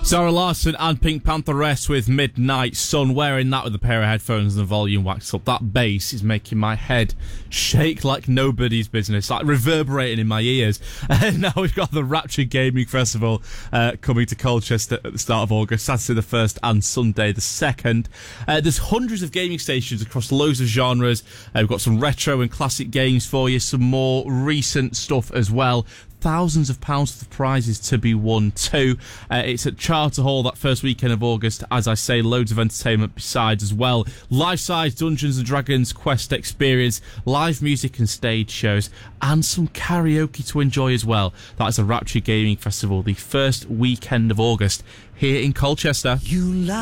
Zara Larsson and Pink Pantheress with Midnight Sun. Wearing that with a pair of headphones and the volume waxed up. That bass is making my head shake like nobody's business, like reverberating in my ears. And now we've got the Rapture Gaming Festival coming to Colchester at the start of August, Saturday the 1st and Sunday the 2nd. There's hundreds of gaming stations across loads of genres. We've got some retro and classic games for you, some more recent stuff as well. Thousands of pounds worth of prizes to be won too. It's at Charter Hall that first weekend of August. As I say, loads of entertainment besides as well. Life-size Dungeons and Dragons quest experience, live music and stage shows, and some karaoke to enjoy as well. That's the Rapture Gaming Festival, the first weekend of August here in Colchester.